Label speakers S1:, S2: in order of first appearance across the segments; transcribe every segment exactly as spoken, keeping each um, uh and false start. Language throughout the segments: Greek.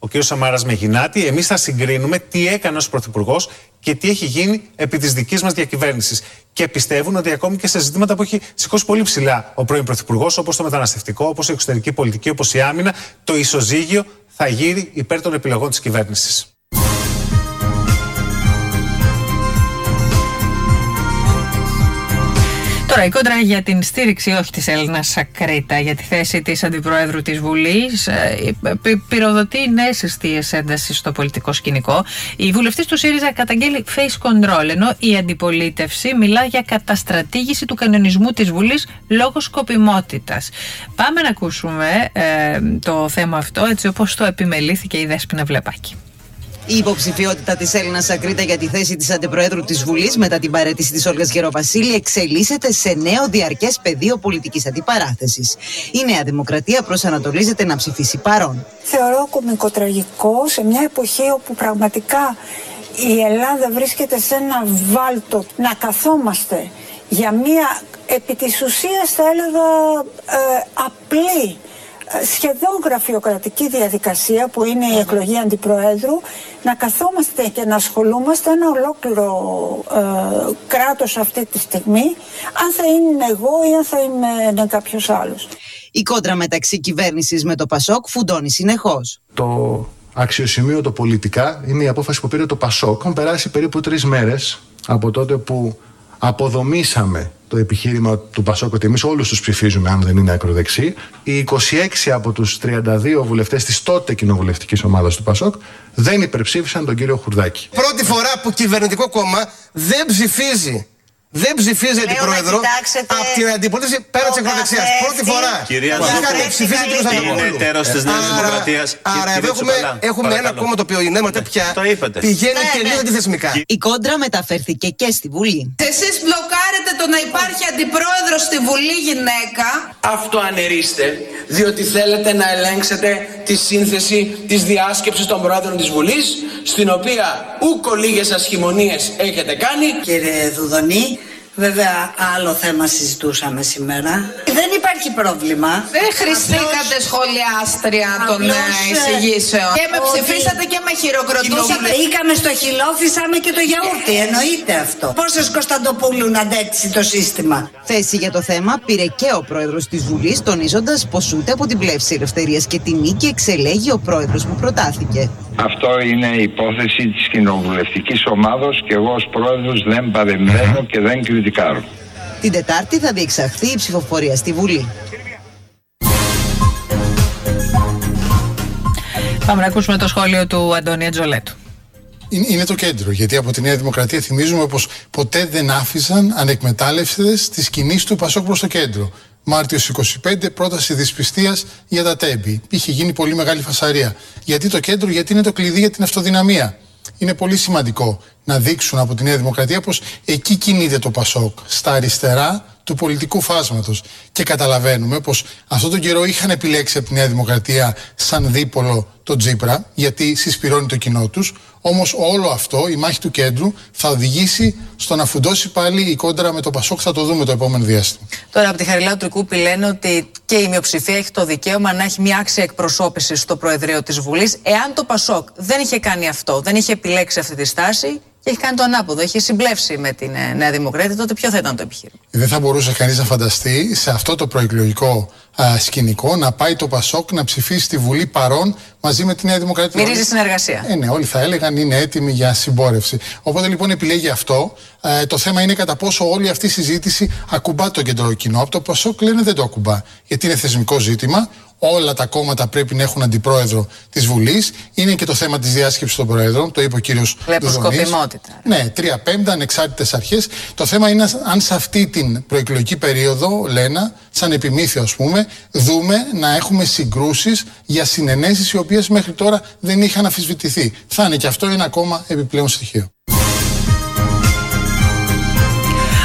S1: ο κ. Σαμάρας με Γινάτη. Εμείς θα συγκρίνουμε τι έκανε ως πρωθυπουργός και τι έχει γίνει επί της δικής μας διακυβέρνησης. Και πιστεύουν ότι ακόμη και σε ζητήματα που έχει σηκώσει πολύ ψηλά ο πρώην πρωθυπουργός, όπως το μεταναστευτικό, όπως η εξωτερική πολιτική, όπως η άμυνα, το ισοζύγιο θα γύρει υπέρ των επιλογών της κυβέρνησης.
S2: Τώρα, η κόντρα για την στήριξη όχι της Έλληνας Σακρίτα για τη θέση της Αντιπροέδρου της Βουλής πυροδοτεί νέες αιστείες έντασης στο πολιτικό σκηνικό. Η βουλευτής του ΣΥΡΙΖΑ καταγγέλει face control, ενώ η αντιπολίτευση μιλά για καταστρατήγηση του κανονισμού της Βουλής λόγω σκοπιμότητας. Πάμε να ακούσουμε ε, το θέμα αυτό έτσι όπως το επιμελήθηκε η Δέσποινα Βλεπάκη.
S3: Η υποψηφιότητα της Έλληνας Σακρίτα για τη θέση της Αντιπροέδρου της Βουλής μετά την παραίτηση της Όλγας Γεροβασίλη εξελίσσεται σε νέο διαρκές πεδίο πολιτικής αντιπαράθεσης. Η Νέα Δημοκρατία προσανατολίζεται να ψηφίσει παρόν.
S4: Θεωρώ κωμικοτραγικό σε μια εποχή όπου πραγματικά η Ελλάδα βρίσκεται σε ένα βάλτο να καθόμαστε για μια επί της ουσίας θα έλεγα ε, απλή, σχεδόν γραφειοκρατική διαδικασία που είναι η εκλογή αντιπροέδρου, να καθόμαστε και να ασχολούμαστε ένα ολόκληρο ε, κράτος αυτή τη στιγμή, αν θα είναι εγώ ή αν θα είμαι κάποιος άλλος.
S3: Η κόντρα μεταξύ κυβέρνησης με το Πασόκ φουντώνει συνεχώς.
S5: Το αξιοσημείωτο πολιτικά είναι η απόφαση που πήρε το Πασόκ. Έχουν περάσει περίπου τρεις μέρες από τότε που αποδομήσαμε το επιχείρημα του Πασόκ ότι εμείς όλους τους ψηφίζουμε αν δεν είναι ακροδεξί. Οι είκοσι έξι από τους τριάντα δύο βουλευτές της τότε κοινοβουλευτικής ομάδας του Πασόκ δεν υπερψήφισαν τον κύριο Χουρδάκη.
S6: Πρώτη φορά που κυβερνητικό κόμμα δεν ψηφίζει. Δεν ψηφίζει αντιπρόεδρο από την αντιπολίτευση πέρα της ακροδεξιάς. Πρώτη φορά.
S1: Κυρία
S6: Είχατε ψηφίσει και τους αντιπολίτες.
S1: Τέλος της Νέας Δημοκρατίας.
S6: Άρα εδώ έχουμε, έχουμε ένα κόμμα το οποίο η Νέα πια πηγαίνει και λίγο αντιθεσμικά.
S3: Η κόντρα μεταφέρθηκε και στη Βουλή.
S7: Εσείς μπλοκάρετε το να υπάρχει αντιπρόεδρος στη Βουλή γυναίκα.
S8: Αυτό ανερίστε, διότι θέλετε να ελέγξετε τη σύνθεση της διάσκεψης των προέδρων της Βουλής, στην οποία ούκο λίγες ασχημονίες έχετε κάνει.
S9: Κύριε Δουδονή, βέβαια άλλο θέμα συζητούσαμε σήμερα. Δεν υπάρχει πρόβλημα.
S7: Δεν χρηστήκατε σχολιάστρια των εισηγήσεων. Και με ψηφίσατε και με χειροκροτούσατε.
S9: Μπήκαμε στο χυλό, φυσάμε και το γιαούρτι. Εννοείται αυτό. Πόσες Κωνσταντοπούλου να αντέξει το σύστημα.
S3: Θέση για το θέμα πήρε και ο πρόεδρος της Βουλής, τονίζοντας πως ούτε από την πλεύση ελευθερίας και τη νίκη εξελέγει ο πρόεδρος που προτάθηκε.
S10: Αυτό είναι η υπόθεση της κοινοβουλευτικής ομάδος και εγώ ως πρόεδρος δεν παρεμβαίνω και δεν κριτικάρω.
S3: Την Τετάρτη θα διεξαχθεί η ψηφοφορία στη Βουλή.
S2: Πάμε να ακούσουμε το σχόλιο του Αντώνη Ατζολέτου.
S11: Είναι το κέντρο, γιατί από τη Νέα Δημοκρατία θυμίζουμε πως ποτέ δεν άφησαν ανεκμετάλλευτες τις κινήσεις του Πασόκ προς το κέντρο. Μάρτιος είκοσι πέντε, πρόταση δυσπιστίας για τα τέμπη. Είχε γίνει πολύ μεγάλη φασαρία. Γιατί το κέντρο, γιατί είναι το κλειδί για την αυτοδυναμία. Είναι πολύ σημαντικό να δείξουν από τη Νέα Δημοκρατία πως εκεί κινείται το Πασόκ, στα αριστερά του πολιτικού φάσματος. Και καταλαβαίνουμε πως αυτόν τον καιρό είχαν επιλέξει από τη Νέα Δημοκρατία σαν δίπολο τον Τσίπρα, γιατί συσπηρώνει το κοινό τους. Όμως όλο αυτό, η μάχη του κέντρου, θα οδηγήσει στο να φουντώσει πάλι η κόντρα με το Πασόκ. Θα το δούμε το επόμενο διάστημα.
S12: Τώρα, από τη Χαριλάου Τρικούπη λένε ότι και η μειοψηφία έχει το δικαίωμα να έχει μια άξια εκπροσώπηση στο Προεδρείο της Βουλής. Εάν το Πασόκ δεν είχε κάνει αυτό, δεν είχε επιλέξει αυτή τη στάση και έχει κάνει το ανάποδο, έχει συμπλέψει με την Νέα Δημοκρατία, τότε ποιο θα ήταν το επιχείρημα?
S11: Δεν θα μπορούσε κανείς να φανταστεί σε αυτό το προεκλογικό α, σκηνικό να πάει το Πασόκ να ψηφίσει στη Βουλή παρόν μαζί με τη Νέα Δημοκρατία.
S12: Μυρίζει συνεργασία.
S11: Ε, ναι, όλοι θα έλεγαν είναι έτοιμοι για συμπόρευση. Οπότε λοιπόν επιλέγει αυτό. Ε, το θέμα είναι κατά πόσο όλη αυτή η συζήτηση ακουμπά το κεντρικό κοινό. Από το Πασόκ λένε δεν το ακουμπά. Γιατί είναι θεσμικό ζήτημα. Όλα τα κόμματα πρέπει να έχουν αντιπρόεδρο της Βουλής. Είναι και το θέμα της διάσκεψης των προέδρων. Το είπε ο κύριος Δουδονής.
S12: Σκοπιμότητα.
S11: Ναι, τρία πέμπτα, ανεξάρτητες αρχές. Το θέμα είναι αν σε αυτή την προεκλογική περίοδο, Λένα, σαν επιμήθειο ας πούμε, δούμε να έχουμε συγκρούσεις για συνενέσεις οι οποίες μέχρι τώρα δεν είχαν αμφισβητηθεί. Θα είναι και αυτό ένα ακόμα επιπλέον στοιχείο.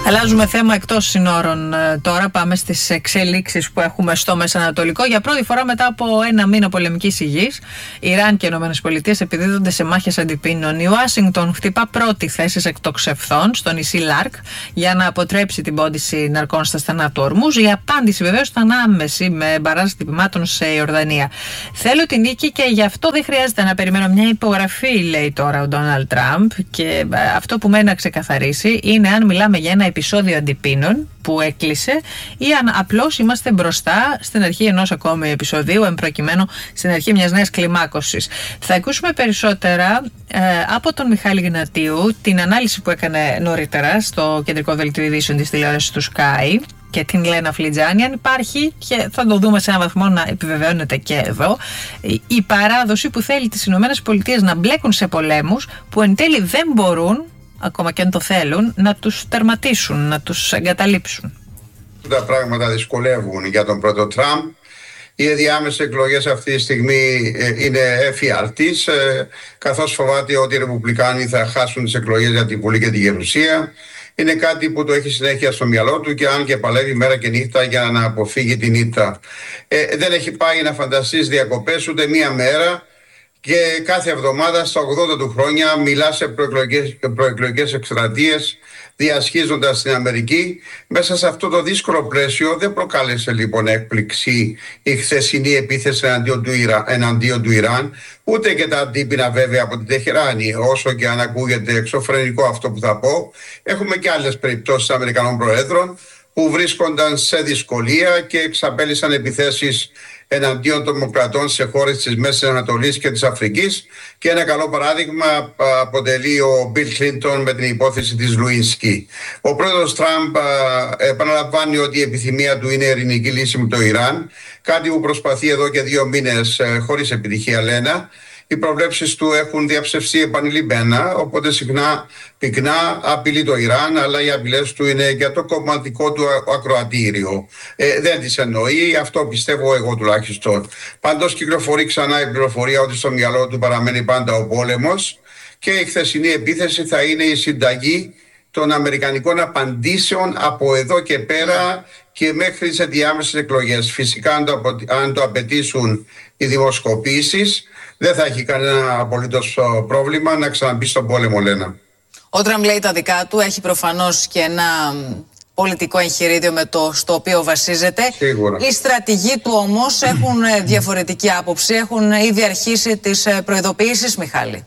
S2: Αλλάζουμε θέμα εκτός συνόρων τώρα. Πάμε στις εξελίξεις που έχουμε στο Μεσανατολικό. Για πρώτη φορά μετά από ένα μήνα πολεμικής υγιής, Ιράν και ΗΠΑ επιδίδονται σε μάχες αντιπίνων. Η Ουάσιγκτον χτυπά πρώτη θέση εκτοξευθών στο νησί Λάρκ για να αποτρέψει την πόντιση ναρκών στα στενά του Ορμούζ. Η απάντηση βεβαίως ήταν άμεση με μπαράζ χτυπημάτων σε Ιορδανία. Θέλω την νίκη και γι' αυτό δεν χρειάζεται να περιμένω μια υπογραφή, λέει τώρα ο Ντόναλντ Τραμπ. Και αυτό που μένει να ξεκαθαρίσει είναι αν μιλάμε για ένα επεισόδιο αντιπίνων που έκλεισε ή αν απλώς είμαστε μπροστά στην αρχή ενός ακόμη επεισοδίου, εμπροκειμένου στην αρχή μιας νέας κλιμάκωσης. Θα ακούσουμε περισσότερα ε, από τον Μιχάλη Γνατίου, την ανάλυση που έκανε νωρίτερα στο κεντρικό δελτίο ειδήσεων της τηλεόρασης του Sky, και την Λένα Φλιτζάνη, αν υπάρχει, και θα το δούμε σε έναν βαθμό να επιβεβαιώνεται και εδώ, η παράδοση που θέλει τις ΗΠΑ να μπλέκουν σε πολέμους που εν τέλει δεν μπορούν, ακόμα και αν το θέλουν, να τους τερματίσουν, να τους εγκαταλείψουν.
S13: Τα πράγματα δυσκολεύουν για τον πρώτο Τραμπ. Οι ενδιάμεσες εκλογές αυτή τη στιγμή είναι εφιάλτης, καθώς φοβάται ότι οι Ρεπουμπλικάνοι θα χάσουν τις εκλογές για την Βουλή και τη Γερουσία. Είναι κάτι που το έχει συνέχεια στο μυαλό του και αν και παλεύει μέρα και νύχτα για να αποφύγει την ήττα. Ε, δεν έχει πάει να φανταστείς διακοπές ούτε μία μέρα και κάθε εβδομάδα στα ογδόντα του χρόνια μιλά σε προεκλογικές, προεκλογικές εκστρατείες διασχίζοντας την Αμερική. Μέσα σε αυτό το δύσκολο πλαίσιο δεν προκάλεσε λοιπόν έκπληξη η χθεσινή επίθεση εναντίον του, Ιρα, εναντίον του Ιράν, ούτε και τα αντίπεινα βέβαια από την Τεχεράνη. Όσο και αν ακούγεται εξωφρενικό αυτό που θα πω, έχουμε και άλλες περιπτώσεις Αμερικανών Προέδρων που βρίσκονταν σε δυσκολία και εξαπέλυσαν επιθέσεις εναντίον των δημοκρατών σε χώρες της Μέσης Ανατολής και της Αφρικής, και ένα καλό παράδειγμα αποτελεί ο Μπιλ Κλίντον με την υπόθεση της Λουίνσκι. Ο πρόεδρος Τραμπ επαναλαμβάνει ότι η επιθυμία του είναι ειρηνική λύση με το Ιράν, κάτι που προσπαθεί εδώ και δύο μήνες χωρίς επιτυχία, Λένα. Οι προβλέψεις του έχουν διαψευστεί επανειλημμένα, οπότε συχνά πυκνά απειλεί το Ιράν, αλλά οι απειλές του είναι για το κομματικό του ακροατήριο. Ε, δεν τις εννοεί, αυτό πιστεύω εγώ τουλάχιστον. Πάντως κυκλοφορεί ξανά η πληροφορία ότι στο μυαλό του παραμένει πάντα ο πόλεμος και η χθεσινή επίθεση θα είναι η συνταγή των αμερικανικών απαντήσεων από εδώ και πέρα και μέχρι τις ενδιάμεσες εκλογές. Φυσικά αν το, αν το απαιτήσουν οι δημοσκοπήσεις, δεν θα έχει κανένα απολύτως πρόβλημα να ξαναμπεί στον πόλεμο, Λένα.
S12: Ο Τραμπ λέει τα δικά του, έχει προφανώς και ένα πολιτικό εγχειρίδιο με το στο οποίο βασίζεται.
S13: Σίγουρα.
S12: Οι στρατηγοί του όμως έχουν διαφορετική άποψη, έχουν ήδη αρχίσει τις προειδοποιήσεις, Μιχάλη.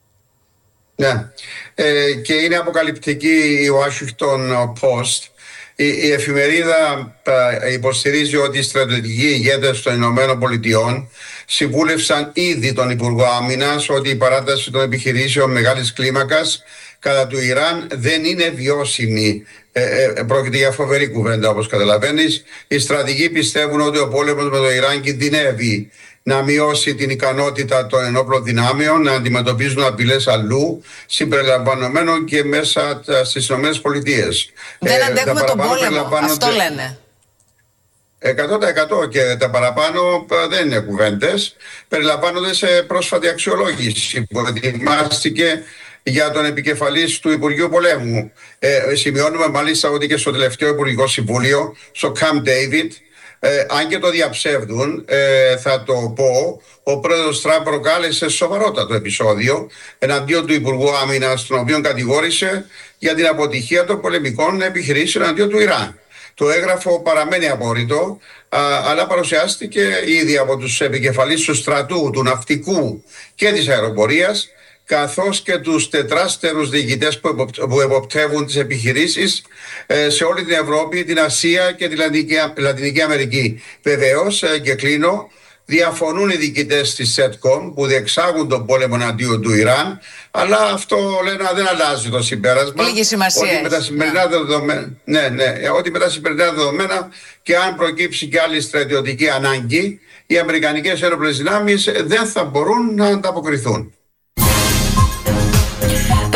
S13: Ναι, ε, και είναι αποκαλυπτική η Washington Post. Η, η εφημερίδα ε, υποστηρίζει ότι οι στρατιωτικοί ηγέτες των Ηνωμένων Πολιτειών συμβούλευσαν ήδη τον Υπουργό Άμυνας ότι η παράταση των επιχειρήσεων μεγάλης κλίμακας κατά του Ιράν δεν είναι βιώσιμη. Ε, ε, πρόκειται για φοβερή κουβέντα, όπως καταλαβαίνεις. Οι στρατηγοί πιστεύουν ότι ο πόλεμος με το Ιράν κινδυνεύει να μειώσει την ικανότητα των ενόπλων δυνάμεων να αντιμετωπίζουν απειλές αλλού, συμπεριλαμβανομένων και μέσα στις ΗΠΑ.
S12: Δεν αντέχουμε ε, τον πόλεμο, αυτό λένε.
S13: εκατό τοις εκατό και τα παραπάνω δεν είναι κουβέντες. Περιλαμβάνονται σε πρόσφατη αξιολόγηση που ετοιμάστηκε για τον επικεφαλής του Υπουργείου Πολέμου. Ε, σημειώνουμε μάλιστα ότι και στο τελευταίο Υπουργικό Συμβούλιο, στο Camp David, Ε, αν και το διαψεύδουν, ε, θα το πω, ο πρόεδρος Τραμπ προκάλεσε σοβαρότατο επεισόδιο εναντίον του Υπουργού Άμυνας, τον οποίο κατηγόρησε για την αποτυχία των πολεμικών επιχειρήσεων εναντίον του Ιράν. Το έγγραφο παραμένει απόρριτο, α, αλλά παρουσιάστηκε ήδη από τους επικεφαλείς του στρατού, του ναυτικού και της αεροπορίας, καθώς και τους τετράστερους διοικητές που εποπτεύουν τις επιχειρήσεις σε όλη την Ευρώπη, την Ασία και τη Λατινική Αμερική. Βεβαίως, και κλείνω, διαφωνούν οι διοικητές της ΣΕΤΚΟΜ που διεξάγουν τον πόλεμο εναντίον του Ιράν, αλλά αυτό, λένε, δεν αλλάζει το συμπέρασμα.
S12: Λίγη σημασία.
S13: Ότι με τα σημερινά δεδομένα, ναι, ναι, ότι με τα σημερινά δεδομένα και αν προκύψει και άλλη στρατιωτική ανάγκη, οι αμερικανικές ένοπλες δυνάμεις δεν θα μπορούν να ανταποκριθούν.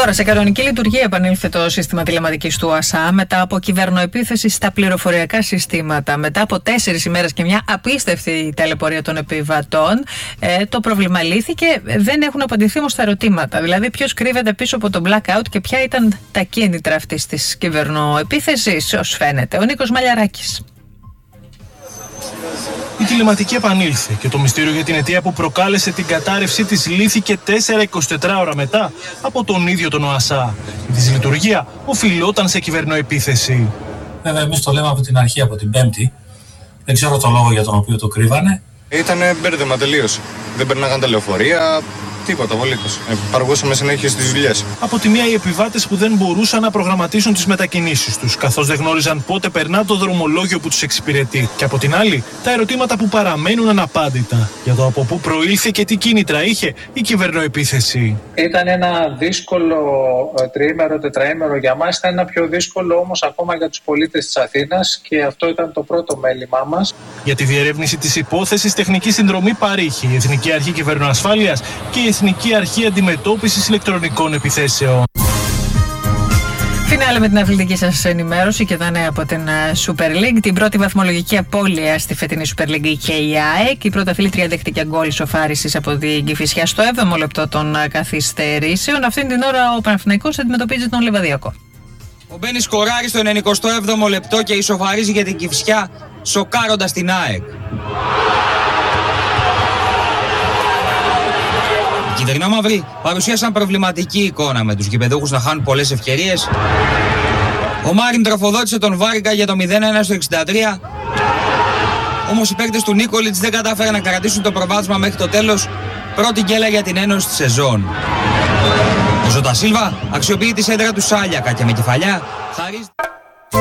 S2: Τώρα, σε κανονική λειτουργία επανήλθε το σύστημα τηλεματικής του ΟΑΣΑ μετά από κυβερνοεπίθεση στα πληροφοριακά συστήματα. Μετά από τέσσερις ημέρες και μια απίστευτη ταλαιπωρία των επιβατών, ε, το πρόβλημα λύθηκε. Δεν έχουν απαντηθεί όμως τα ερωτήματα. Δηλαδή, ποιος κρύβεται πίσω από το blackout και ποια ήταν τα κίνητρα αυτής της κυβερνοεπίθεσης, ως φαίνεται. Ο Νίκος Μαλιαράκης.
S14: Η τηλεματική επανήλθε και το μυστήριο για την αιτία που προκάλεσε την κατάρρευση της λύθηκε τέσσερα εικοσιτέσσερις ώρα μετά από τον ίδιο τον ΟΑΣΑ. Η δυσλειτουργία οφειλόταν σε κυβερνοεπίθεση.
S15: Βέβαια, εμείς το λέμε από την αρχή, από την Πέμπτη. Δεν ξέρω το λόγο για τον οποίο το κρύβανε.
S16: Ήτανε μπέρδεμα τελείως. Δεν περνάγαν τα λεωφορεία. Τίποτα, απολύτως. Παραγούσαμε συνέχεια στις δουλειές.
S14: Από τη μία, οι επιβάτες που δεν μπορούσαν να προγραμματίσουν τις μετακινήσεις τους, καθώς δεν γνώριζαν πότε περνά το δρομολόγιο που τους εξυπηρετεί. Και από την άλλη, τα ερωτήματα που παραμένουν αναπάντητα για το από πού προήλθε και τι κίνητρα είχε η κυβερνοεπίθεση.
S17: Ήταν ένα δύσκολο τριήμερο, τετραήμερο για μας. Ήταν ένα πιο δύσκολο όμως ακόμα για τους πολίτες της Αθήνας και αυτό ήταν το πρώτο μέλημά μας.
S14: Για τη διερεύνηση της υπόθεσης, τεχνική συνδρομή παρήχε η Εθνική Αρχή Κυβερνοασφάλειας και η Εθνική Αρχή Αντιμετώπισης Ηλεκτρονικών Επιθέσεων.
S2: Φινάλε με την αθλητική σας ενημέρωση και τα νέα από την Super League. Την πρώτη βαθμολογική απώλεια στη φετινή Super League είχε η ΑΕΚ. Η πρωταθλήτρια δέχτηκε γκολ ισοφάρισης από την Κηφισιά στο έβδομο λεπτό των καθυστερήσεων. Αυτήν την ώρα ο Παναθηναϊκός αντιμετωπίζει τον Λιβαδιακό.
S18: Ο Μπένις σκοράρει στο ενενηκοστό έβδομο λεπτό και ισοφαρίζει για την Κηφισιά, σοκάροντας την ΑΕΚ. Οι κυτρινόμαυροι παρουσίασαν προβληματική εικόνα με τους γηπεδούχους να χάνουν πολλές ευκαιρίες. Ο Μάριν τροφοδότησε τον Βάριγκα για το μηδέν ένα στο εξήντα τρία. Όμως οι παίκτες του Νίκολιτς δεν κατάφεραν να κρατήσουν το προβάδισμα μέχρι το τέλος. Πρώτη γκέλα για την ένωση της σεζόν. Ο Ζώτα Σίλβα αξιοποιεί τη σέντρα του Σάλιακα και με κεφαλιά χαρίζει...